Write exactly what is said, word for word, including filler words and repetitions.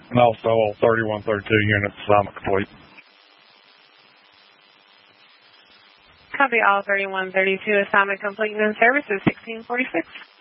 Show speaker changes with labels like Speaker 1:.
Speaker 1: And also all thirty-one thirty-two units assignment complete.
Speaker 2: Copy all thirty-one thirty-two, assignment complete, and service is sixteen forty-six.